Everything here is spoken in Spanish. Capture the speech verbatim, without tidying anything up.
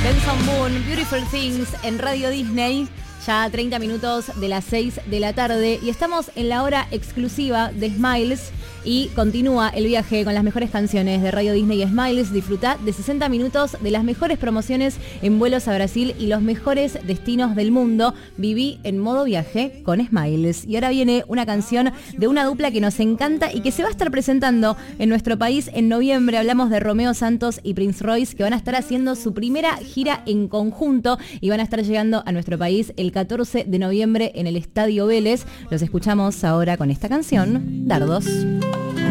Benson Boone, Beautiful Things en Radio Disney. Ya treinta minutos de las seis de la tarde y estamos en la hora exclusiva de Smiles y continúa el viaje con las mejores canciones de Radio Disney y Smiles. Disfruta de sesenta minutos de las mejores promociones en vuelos a Brasil y los mejores destinos del mundo. Viví en modo viaje con Smiles. Y ahora viene una canción de una dupla que nos encanta y que se va a estar presentando en nuestro país en noviembre. Hablamos de Romeo Santos y Prince Royce, que van a estar haciendo su primera gira en conjunto y van a estar llegando a nuestro país el catorce de noviembre en el Estadio Vélez. Los escuchamos ahora con esta canción, Dardos.